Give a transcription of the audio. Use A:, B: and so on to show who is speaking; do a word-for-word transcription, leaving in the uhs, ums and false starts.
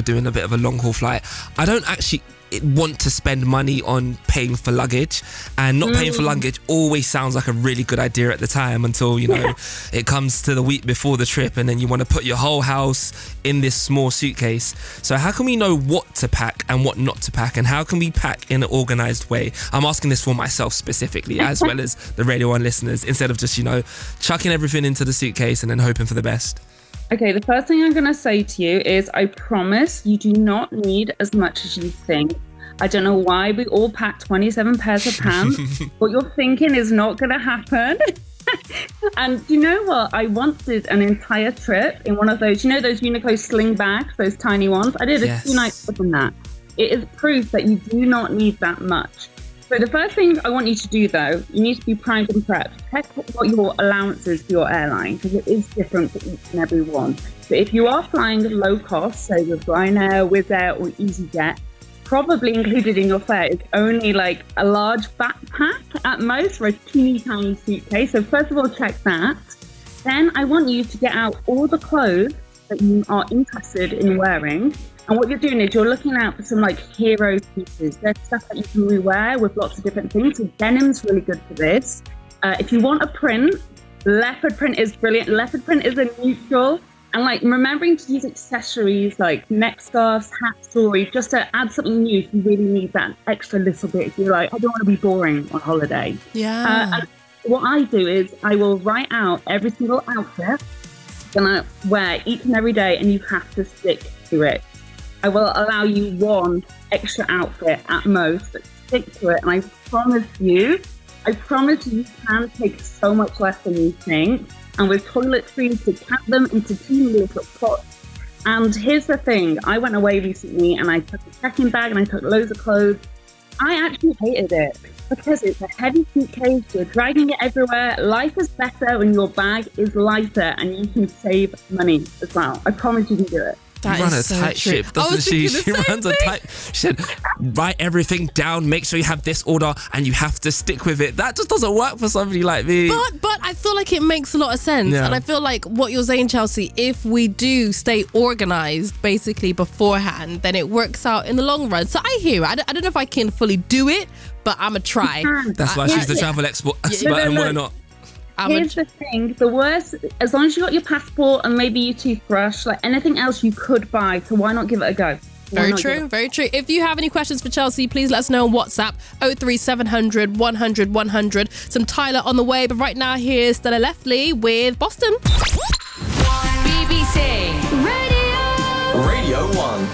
A: doing a bit of a long haul flight, I don't actually want to spend money on paying for luggage, and not mm. paying for luggage always sounds like a really good idea at the time until, you know, yeah. it comes to the week before the trip and then you want to put your whole house in this small suitcase. So how can we know what to pack and what not to pack, and how can we pack in an organised way? I'm asking this for myself specifically, as well as the Radio One listeners, instead of just, you know, chucking everything into the suitcase and then hoping for the best.
B: Okay, the first thing I'm going to say to you is I promise you do not need as much as you think. I don't know why we all pack twenty-seven pairs of pants. What you're thinking is not going to happen. And you know what? I once did an entire trip in one of those, you know, those Uniqlo sling bags, those tiny ones. I did a
A: yes.
B: two night trip on that. It is proof that you do not need that much. So the first thing I want you to do, though, you need to be primed and prepped. Check what your allowance is for your airline, because it is different for each and every one. So if you are flying low cost, say with Ryanair, Wizz Air or EasyJet, probably included in your fare is only like a large backpack at most, or a teeny tiny suitcase. So first of all, check that. Then I want you to get out all the clothes that you are interested in wearing. And what you're doing is you're looking out for some like hero pieces. There's stuff that you can rewear with lots of different things. So denim's really good for this. Uh, if you want a print, leopard print is brilliant. Leopard print is a neutral. And like remembering to use accessories like neck scarves, hats, jewelry, just to add something new if you really need that extra little bit. If you're like, I don't want to be boring on holiday.
C: Yeah.
B: Uh, and what I do is I will write out every single outfit I'm going to wear each and every day, and you have to stick to it. I will allow you one extra outfit at most, but stick to it. And I promise you, I promise you, you can take so much less than you think. And with toiletries, to count them into teeny little pots. And here's the thing, I went away recently and I took a checking bag and I took loads of clothes. I actually hated it because it's a heavy suitcase, you're dragging it everywhere. Life is better when your bag is lighter and you can save money as well. I promise you can do it.
A: That run a so tight true. ship, doesn't she? She runs thing. a tight. She said, write everything down, make sure you have this order, and you have to stick with it. That just doesn't work for somebody like me.
C: But but I feel like it makes a lot of sense, yeah. and I feel like what you're saying, Chelsea, if we do stay organised basically beforehand, then it works out in the long run. So I hear it. I don't, I don't know if I can fully do it, but I'm gonna try.
A: That's why
C: I,
A: she's
C: I,
A: the travel expert,
B: yeah. no, no,
A: and
B: no.
A: we're not.
B: I'm Here's a... the thing, the worst, as long as you got your passport and maybe your toothbrush, like anything else you could buy, so why not give it a go? Why
C: very true, very true. If you have any questions for Chelsea, please let us know on WhatsApp, oh three seven hundred, one hundred, one hundred. Some Tyler on the way, but right now here's Stella Leftley with Boston.
D: B B C Radio.
E: Radio One.